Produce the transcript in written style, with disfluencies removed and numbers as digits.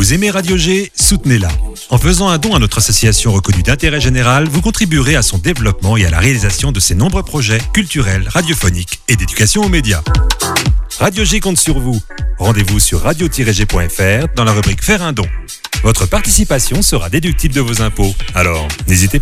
Vous aimez Radio G, soutenez-la. En faisant un don à notre association reconnue d'intérêt général, vous contribuerez à son développement et à la réalisation de ses nombreux projets culturels, radiophoniques et d'éducation aux médias. Radio G compte sur vous. Rendez-vous sur radio-g.fr dans la rubrique Faire un don. Votre participation sera déductible de vos impôts. Alors, n'hésitez pas.